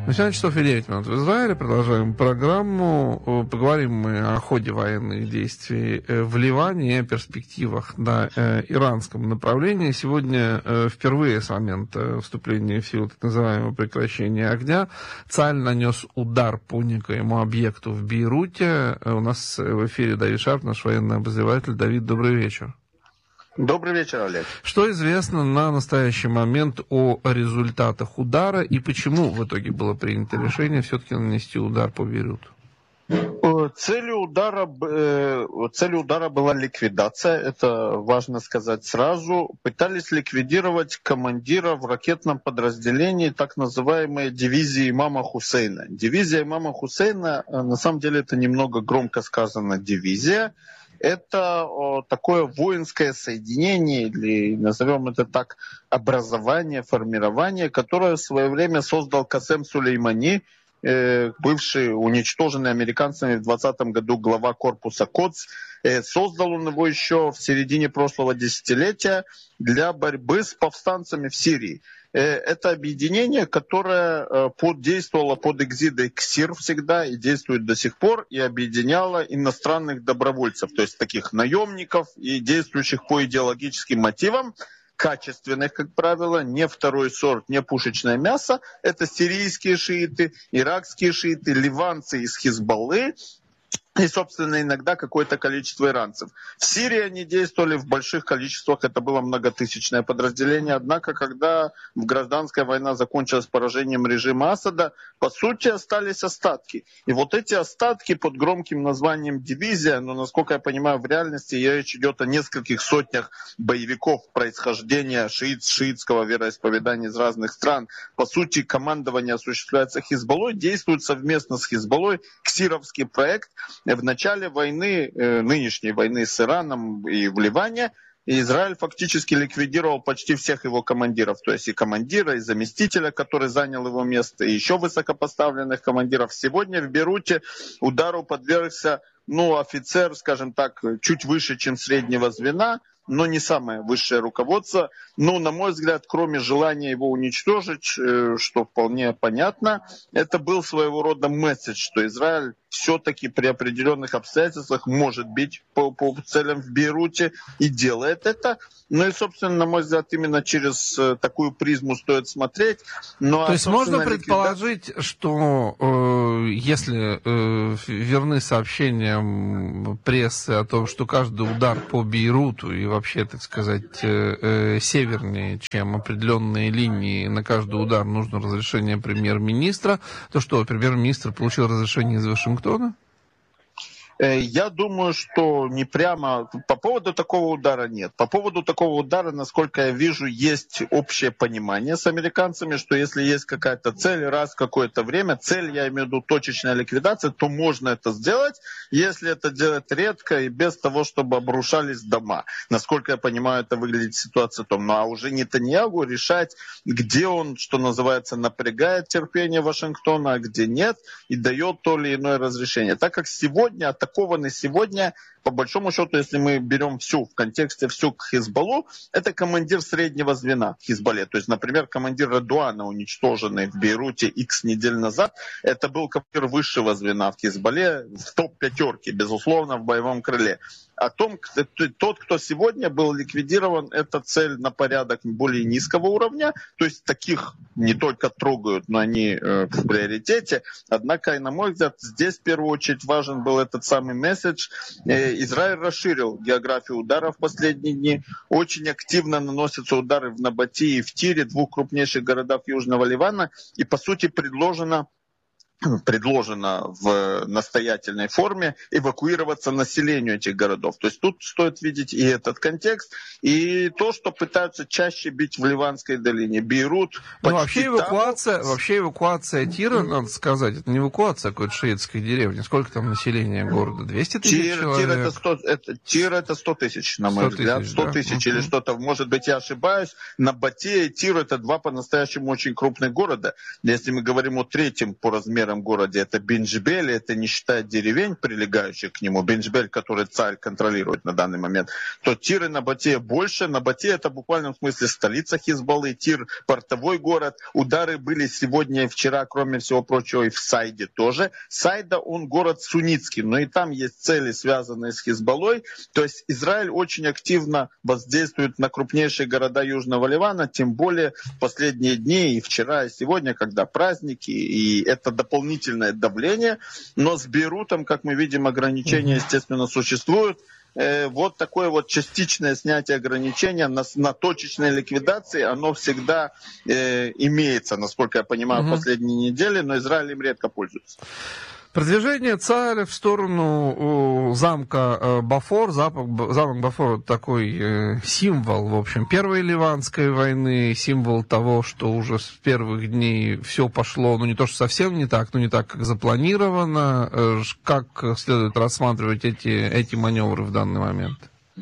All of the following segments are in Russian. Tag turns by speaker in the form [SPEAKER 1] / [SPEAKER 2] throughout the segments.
[SPEAKER 1] 18 часов и 9 минут в Израиле. Продолжаем программу. Поговорим мы о ходе военных действий в Ливане и о перспективах на иранском направлении. Сегодня впервые с момента вступления в силу так называемого прекращения огня Цааль нанес удар по некоему объекту в Бейруте. У нас в эфире Давид Шарп, наш военный обозреватель. Давид, добрый вечер.
[SPEAKER 2] Добрый вечер, Олег.
[SPEAKER 1] Что известно на настоящий момент о результатах удара и почему в итоге было принято решение все-таки нанести удар по Бейруту?
[SPEAKER 2] Целью удара была ликвидация, это важно сказать сразу. Пытались ликвидировать командира в ракетном подразделении так называемой дивизии имама Хусейна. Дивизия имама Хусейна, на самом деле это немного громко сказано дивизия. Это такое воинское соединение, или назовем это так, образование, формирование, которое в свое время создал Касем Сулеймани, бывший уничтоженный американцами в 2020 году глава корпуса Кодс. Создал он его еще в середине прошлого десятилетия для борьбы с повстанцами в Сирии. Это объединение, которое действовало под эгидой КСИР всегда и действует до сих пор, и объединяло иностранных добровольцев, то есть таких наемников и действующих по идеологическим мотивам, качественных, как правило, не второй сорт, не пушечное мясо. Это сирийские шииты, иракские шииты, ливанцы из Хизбаллы и, собственно, иногда какое-то количество иранцев. В Сирии они действовали в больших количествах, это было многотысячное подразделение. Однако, когда гражданская война закончилась поражением режима Асада, по сути, остались остатки. И вот эти остатки под громким названием «Дивизия», но, насколько я понимаю, в реальности речь идет о нескольких сотнях боевиков происхождения шиитского вероисповедания из разных стран. По сути, командование осуществляется Хизбаллой, действует совместно с Хизбаллой ксировский проект. В начале войны, нынешней войны с Ираном и в Ливане, Израиль фактически ликвидировал почти всех его командиров, то есть и командира, и заместителя, который занял его место, и еще высокопоставленных командиров. Сегодня в Бейруте удару подвергся офицер, скажем так, чуть выше, чем среднего звена, но не самое высшее руководство. Но, на мой взгляд, кроме желания его уничтожить, что вполне понятно, это был своего рода месседж, что Израиль все-таки при определенных обстоятельствах может бить по целям в Бейруте и делает это. Ну и, собственно, на мой взгляд, именно через такую призму стоит смотреть.
[SPEAKER 1] То есть можно предположить, что если верны сообщения прессы о том, что каждый удар по Бейруту и вообще, так сказать, севернее, чем определенные линии, на каждый удар нужно разрешение премьер-министра, то что, премьер-министр получил разрешение из Вашингтона?
[SPEAKER 2] Я думаю, что не прямо по поводу такого удара нет. По поводу такого удара, насколько я вижу, есть общее понимание с американцами, что если есть какая-то цель раз в какое-то время, цель, я имею в виду точечная ликвидация, то можно это сделать, если это делать редко и без того, чтобы обрушались дома. Насколько я понимаю, это выглядит ситуация том. Ну а уже Нетаньяху решать, где он, что называется, напрягает терпение Вашингтона, а где нет, и дает то или иное разрешение. Так как сегодня атакованы сегодня, по большому счету, если мы берем в контексте всю Хизбаллу, это командир среднего звена в Хизбалле. То есть, например, командир Радуана, уничтоженный в Бейруте X недель назад, это был командир высшего звена в Хизбалле, в топ-5, безусловно, в боевом крыле. О том, тот, кто сегодня был ликвидирован, это цель на порядок более низкого уровня, то есть таких не только трогают, но они в приоритете. Однако, на мой взгляд, здесь в первую очередь важен был этот самый месседж. Израиль расширил географию ударов в последние дни. Очень активно наносятся удары в Набати и в Тире, двух крупнейших городах Южного Ливана. И, по сути, предложено в настоятельной форме эвакуироваться населению этих городов. То есть тут стоит видеть и этот контекст, и то, что пытаются чаще бить в Ливанской долине. Бейрут
[SPEAKER 1] вообще эвакуация Тира, надо сказать, это не эвакуация какой-то шиитской деревни. Сколько там населения города? 200 тысяч человек?
[SPEAKER 2] Тир это 100 тысяч, на мой взгляд. 100 тысяч или что-то. Может быть, я ошибаюсь. Набати и Тир это два по-настоящему очень крупных города. Если мы говорим о третьем по размерам крупномерном городе, это Бен-Джбель, это не считая деревень, прилегающих к нему, Бен-Джбель, который царь контролирует на данный момент, то Тир и Набатея больше. Набатея это в буквальном смысле столица Хизбаллы, Тир портовой город. Удары были сегодня и вчера, кроме всего прочего, и в Сайде тоже. Сайда, он город суннитский, но и там есть цели, связанные с Хизбаллой. То есть Израиль очень активно воздействует на крупнейшие города Южного Ливана, тем более в последние дни, и вчера, и сегодня, когда праздники, и это дополнительное давление. Но с Бейрутом, как мы видим, ограничения, естественно, существуют. Вот такое вот частичное снятие ограничения на точечной ликвидации, оно всегда имеется, насколько я понимаю, в последние недели, но Израиль им редко пользуется.
[SPEAKER 1] Продвижение царя в сторону замка Бафор. Замок Бафор такой символ, в общем, Первой Ливанской войны, символ того, что уже с первых дней все пошло, ну не то что совсем не так, но не так, как запланировано. Как следует рассматривать эти маневры в данный момент?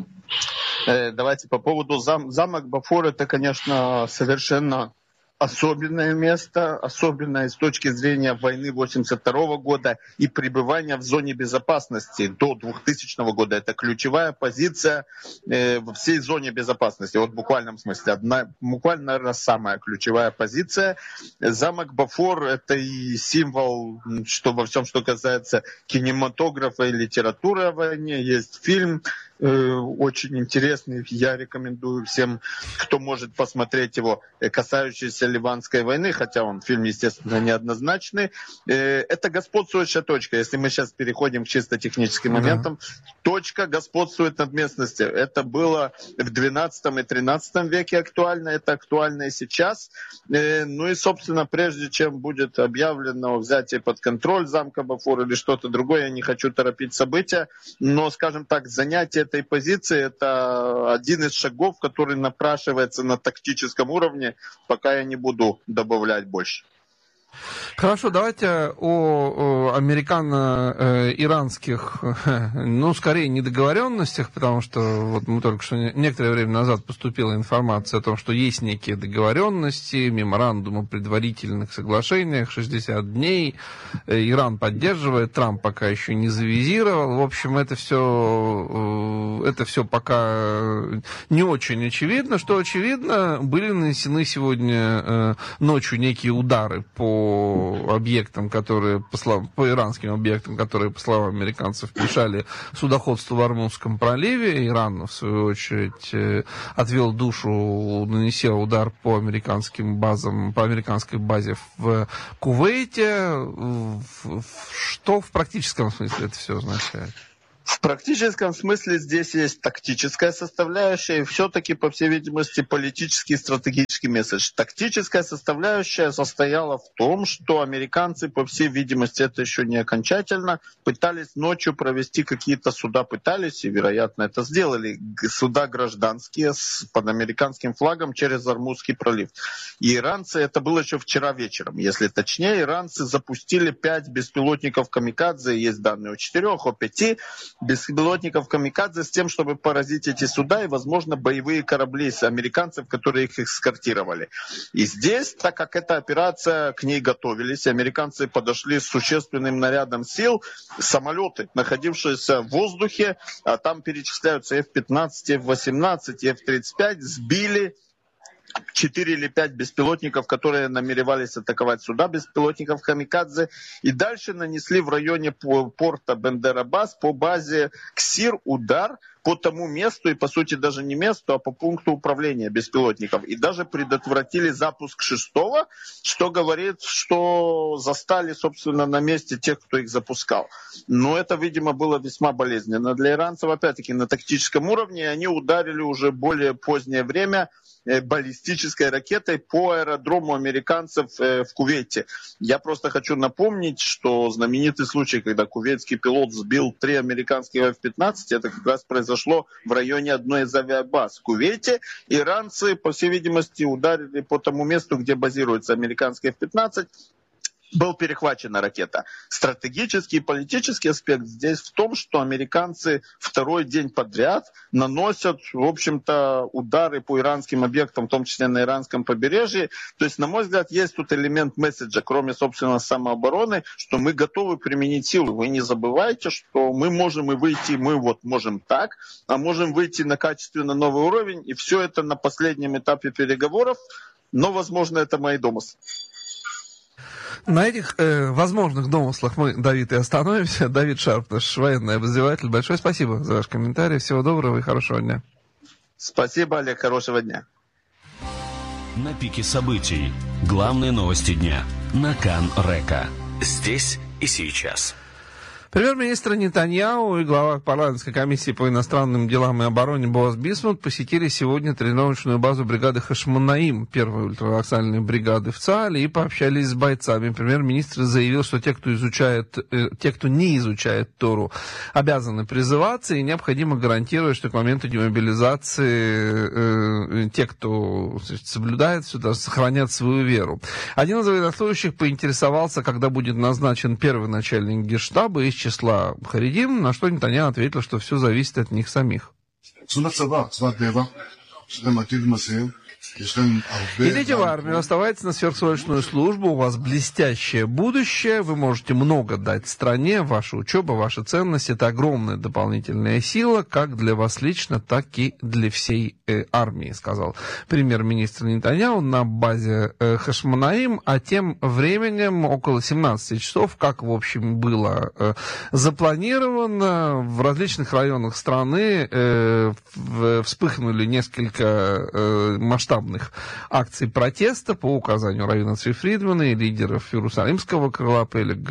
[SPEAKER 2] Давайте по поводу замок Бафор, это, конечно, совершенно особенное место, особенное с точки зрения войны 1982 года и пребывания в зоне безопасности до 2000 года. Это ключевая позиция во всей зоне безопасности. Вот в буквальном смысле. Буквально, наверное, самая ключевая позиция. Замок Бафор — это и символ, что во всем, что касается кинематографа и литературы о войне. Есть фильм очень интересный, я рекомендую всем, кто может посмотреть его, касающийся Ливанской войны, хотя фильм, естественно, неоднозначный. Это господствующая точка, если мы сейчас переходим к чисто техническим моментам. Точка господствует над местностью. Это было в 12 и 13 веке актуально, это актуально и сейчас. Ну и, собственно, прежде чем будет объявлено взятие под контроль замка Бафор или что-то другое, я не хочу торопить события, но, скажем так, занятие этой позиции — это один из шагов, который напрашивается на тактическом уровне, пока я не буду добавлять больше.
[SPEAKER 1] Хорошо, давайте о американо-иранских, ну, скорее, недоговоренностях, потому что вот мы только что некоторое время назад поступила информация о том, что есть некие договоренности, меморандум о предварительных соглашениях, 60 дней, Иран поддерживает, Трамп пока еще не завизировал. В общем, это все пока не очень очевидно. Что очевидно, были нанесены сегодня ночью некие удары по объектам, которые, по иранским объектам, которые, по словам американцев, мешали судоходству в Ормузском проливе. Иран, в свою очередь, отвел душу, нанеся удар по американским базам, по американской базе в Кувейте. Что в практическом смысле это все означает?
[SPEAKER 2] В практическом смысле здесь есть тактическая составляющая и все-таки, по всей видимости, политический и стратегический месседж. Тактическая составляющая состояла в том, что американцы, по всей видимости, это еще не окончательно, пытались ночью провести какие-то суда, и, вероятно, это сделали, суда гражданские под американским флагом через Ормузский пролив. И иранцы, это было еще вчера вечером, если точнее, иранцы запустили 5 беспилотников «Камикадзе», есть данные о 4, о 5, беспилотников «Камикадзе» с тем, чтобы поразить эти суда и, возможно, боевые корабли с американцев, которые их эскортировали. И здесь, так как эта операция, к ней готовились, американцы подошли с существенным нарядом сил, самолеты, находившиеся в воздухе, а там перечисляются F-15, F-18, F-35, сбили 4 или 5 беспилотников, которые намеревались атаковать суда, беспилотников «Камикадзе», и дальше нанесли в районе порта Бендер-Аббас по базе Ксир удар по тому месту, и по сути даже не месту, а по пункту управления беспилотников. И даже предотвратили запуск 6-го, что говорит, что застали, собственно, на месте тех, кто их запускал. Но это, видимо, было весьма болезненно для иранцев, опять-таки, на тактическом уровне, и они ударили уже более позднее время баллистической ракетой по аэродрому американцев в Кувейте. Я просто хочу напомнить, что знаменитый случай, когда кувейтский пилот сбил 3 американских F-15, это как раз произошло в районе одной из авиабаз в Кувейте. Иранцы, по всей видимости, ударили по тому месту, где базируется американский F-15, был перехвачена ракета. Стратегический и политический аспект здесь в том, что американцы второй день подряд наносят, в общем-то, удары по иранским объектам, в том числе на иранском побережье. То есть, на мой взгляд, есть тут элемент месседжа, кроме, собственно, самообороны, что мы готовы применить силу. Вы не забывайте, что мы можем и выйти, мы вот можем так, а можем выйти на качественно новый уровень, и все это на последнем этапе переговоров, но, возможно, это мои домыслы.
[SPEAKER 1] На этих возможных домыслах мы, Давид, и остановимся. Давид Шарп, наш военный обозреватель. Большое спасибо за ваш комментарий. Всего доброго и хорошего дня.
[SPEAKER 2] Спасибо, Олег. Хорошего дня.
[SPEAKER 3] На пике событий. Главные новости дня. На Кан-Река. Здесь и сейчас.
[SPEAKER 1] Премьер-министр Нетаньяху и глава парламентской комиссии по иностранным делам и обороне Боаз Бисмут посетили сегодня тренировочную базу бригады Хашмонаим, первой ультраортодоксальной бригады в ЦААЛе, и пообщались с бойцами. Премьер-министр заявил, что те, кто не изучает Тору, обязаны призываться, и необходимо гарантировать, что к моменту демобилизации те, кто соблюдает все, даже сохранят свою веру. Один из военнослужащих поинтересовался, когда будет назначен первый начальник генштаба из числа харидим, на что Нетаньяху ответил, что все зависит от них самих. Идите в армию, оставайтесь на сверхсрочную службу, у вас блестящее будущее, вы можете много дать стране, ваша учеба, ваши ценности, это огромная дополнительная сила, как для вас лично, так и для всей армии, сказал премьер-министр Нетаньяху на базе Хашмонаим, а тем временем около 17 часов, как, в общем, было запланировано, в различных районах страны вспыхнули несколько масштабных акций протеста по указанию раввина Цви Фридмана и лидеров Иерусалимского крыла Пелег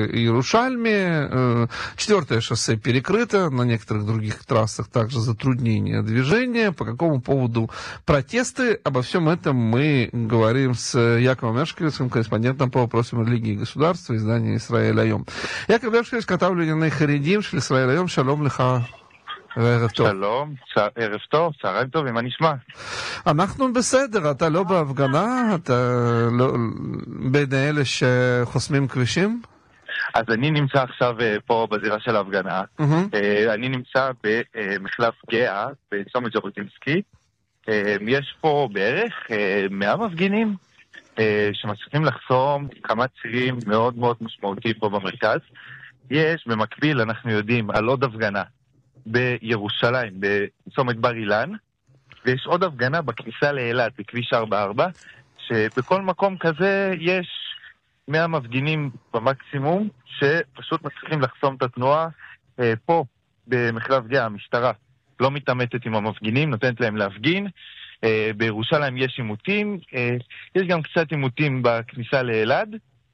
[SPEAKER 1] Иерушальме. 4-е шоссе перекрыто, на некоторых других трассах также затруднение движения. По какому поводу протесты? Обо всем этом мы говорим с Яковом Мершковицем, корреспондентом по вопросам религии и государства, издания «Исраэль Айом». Яков Мершковиц, כתב לענייני חרדים של ישראל היום, שלום לך. וערב טוב.
[SPEAKER 4] שלום, ערב טוב, צהריים טובים, מה נשמע?
[SPEAKER 1] אנחנו בסדר, אתה לא בהפגנה? אתה לא בין אלה שחוסמים כבישים?
[SPEAKER 4] אז אני נמצא עכשיו פה בזירה של ההפגנה. אני נמצא במחלף גאה, בצומת ז'בוטינסקי. יש פה בערך 100 מפגינים שמצליחים לחסום כמה צירים מאוד מאוד משמעותיים פה במרכז. יש, במקביל, אנחנו יודעים על עוד הפגנה בירושלים, בצומת בר אילן, ויש עוד הפגנה בכניסה לאילת, בכביש 44, שבכל מקום כזה יש 100 מפגינים במקסימום, שפשוט מצליחים לחסום את התנועה. פה, במחלף גאה, המשטרה לא מתעמתת עם המפגינים, נותנת להם להפגין. בירושלים יש עימותים, יש גם קצת עימותים בכניסה לאילת,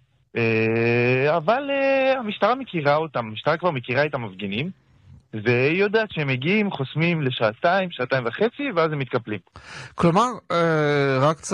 [SPEAKER 4] אבל המשטרה מכירה אותם, המשטרה כבר מכירה את המפגינים, והיא יודעת שהם מגיעים, חוסמים לשעתיים, שעתיים וחצי, ואז הם מתקפלים.
[SPEAKER 1] כלומר, רק